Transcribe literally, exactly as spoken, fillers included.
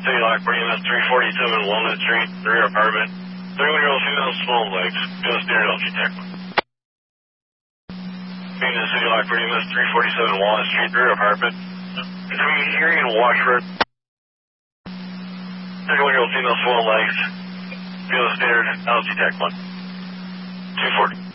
City Lockport, E M S three forty-seven Walnut Street, the rear apartment. thirty-one-year-old female, small legs, just near L G Tech. Phoenix City Lockport, E M S three forty-seven Walnut Street, the rear apartment. Between Erie and Washford. thirty-one-year-old female, small legs, feel standard, L G Tech one. two forty.